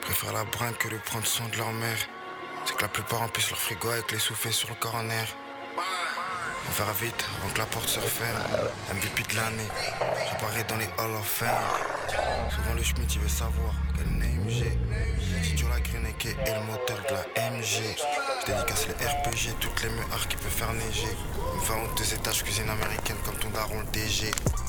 Préfèrent la brinque que de prendre soin de leur mère. C'est que la plupart remplissent leur frigo avec les sous-faits sur le corner. On va faire vite avant que la porte se referme. MVP de l'année, j'apparais dans les Hall of Fame. Souvent le Schmitt il veut savoir quel name j'ai. Si tu la Greeneke et le moteur de la MG. Je dédicace les RPG, toutes les meurs qui peuvent faire neiger. Une 22 étages cuisine américaine comme ton daron le DG.